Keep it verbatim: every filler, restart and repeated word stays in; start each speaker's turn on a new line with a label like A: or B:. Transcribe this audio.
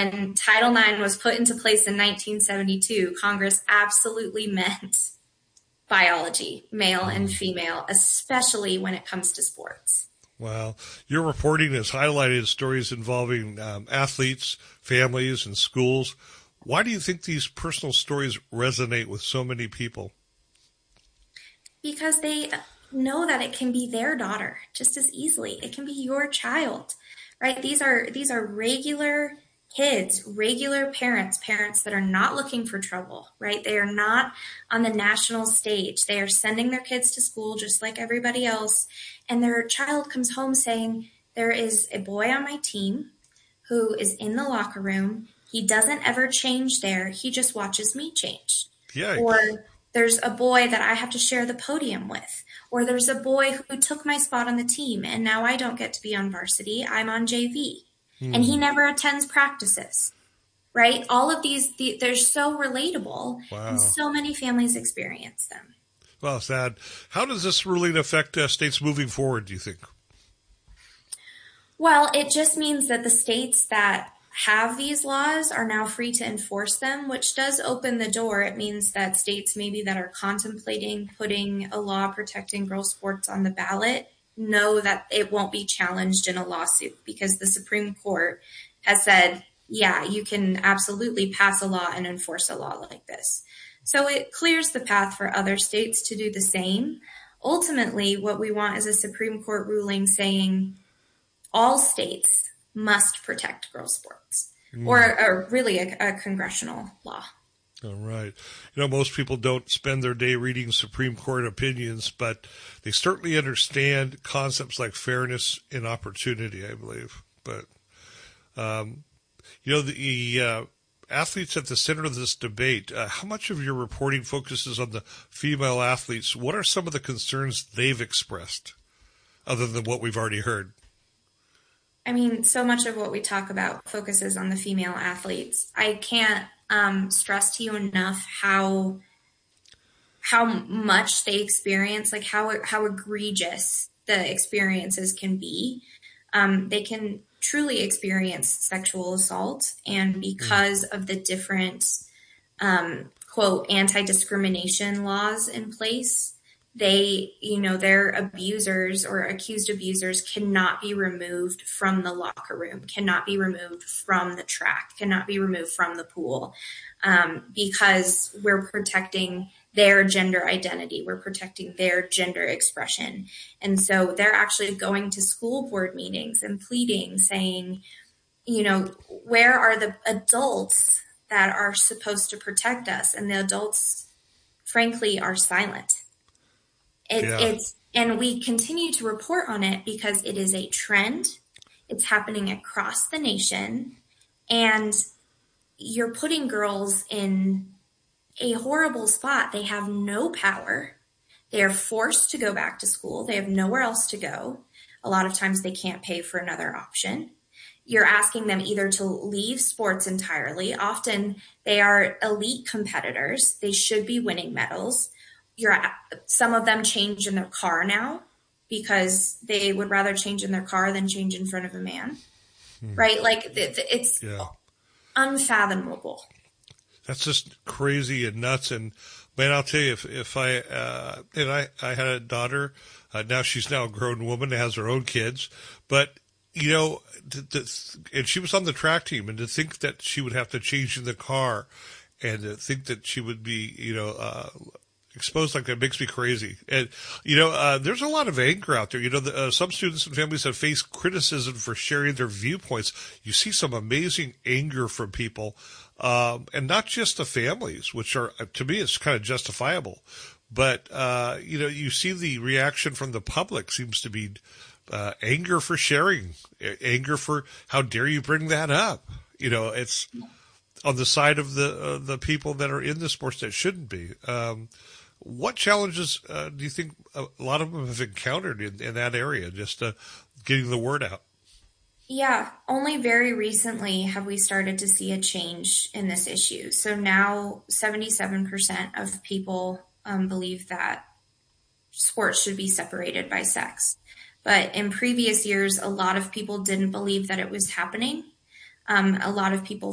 A: when Title nine was put into place in nineteen seventy-two, Congress absolutely meant biology, male and female, especially when it comes to sports.
B: Well, your reporting has highlighted stories involving um, athletes, families, and schools. Why do you think these personal stories resonate with so many people?
A: Because they know that it can be their daughter just as easily. It can be your child, right? These are these are regular kids, regular parents, parents that are not looking for trouble, right? They are not on the national stage. They are sending their kids to school just like everybody else. And their child comes home saying, there is a boy on my team who is in the locker room. He doesn't ever change there. He just watches me change.
B: Yikes.
A: Or there's a boy that I have to share the podium with. Or there's a boy who took my spot on the team and now I don't get to be on varsity. I'm on J V. Hmm. And he never attends practices, right? All of these, the, they're so relatable. Wow. And so many families experience them.
B: Well, sad. How does this ruling affect uh, states moving forward, do you think?
A: Well, it just means that the states that have these laws are now free to enforce them, which does open the door. It means that states maybe that are contemplating putting a law protecting girls' sports on the ballot know that it won't be challenged in a lawsuit because the Supreme Court has said, yeah, you can absolutely pass a law and enforce a law like this. So it clears the path for other states to do the same. Ultimately, what we want is a Supreme Court ruling saying all states must protect girls' sports, mm. or, or really a, a congressional law.
B: All right. You know, most people don't spend their day reading Supreme Court opinions, but they certainly understand concepts like fairness and opportunity, I believe. But, um, you know, the uh, athletes at the center of this debate, uh, how much of your reporting focuses on the female athletes? What are some of the concerns they've expressed, other than what we've already heard?
A: I mean, so much of what we talk about focuses on the female athletes. I can't um, stress to you enough how how much they experience, like how how egregious the experiences can be. Um, they can truly experience sexual assault, and because of the different um, quote anti-discrimination laws in place, they, you know, their abusers or accused abusers cannot be removed from the locker room, cannot be removed from the track, cannot be removed from the pool, um, because we're protecting their gender identity. We're protecting their gender expression. And so they're actually going to school board meetings and pleading, saying, you know, where are the adults that are supposed to protect us? And the adults, frankly, are silent. It, yeah. It's, and we continue to report on it because it is a trend. It's happening across the nation, and you're putting girls in a horrible spot. They have no power. They are forced to go back to school. They have nowhere else to go. A lot of times they can't pay for another option. You're asking them either to leave sports entirely. Often they are elite competitors. They should be winning medals. You're, some of them change in their car now because they would rather change in their car than change in front of a man, hmm. right? Like it's yeah. unfathomable.
B: That's just crazy and nuts. And man, I'll tell you, if, if I, uh, and I, I had a daughter, uh, now she's now a grown woman, has her own kids, but you know, to, to, and she was on the track team, and to think that she would have to change in the car and to think that she would be, you know, uh, exposed like that makes me crazy. And, you know, uh, there's a lot of anger out there. You know, the, uh, some students and families have faced criticism for sharing their viewpoints. You see some amazing anger from people, um, and not just the families, which are, to me, it's kind of justifiable. But, uh, you know, you see the reaction from the public seems to be uh, anger for sharing, anger for how dare you bring that up. You know, it's on the side of the uh, the people that are in the sports that shouldn't be. Um, What challenges uh, do you think a lot of them have encountered in, in that area, just uh, getting the word out?
A: Yeah, only very recently have we started to see a change in this issue. So now seventy-seven percent of people um, believe that sports should be separated by sex. But in previous years, a lot of people didn't believe that it was happening. Um, a lot of people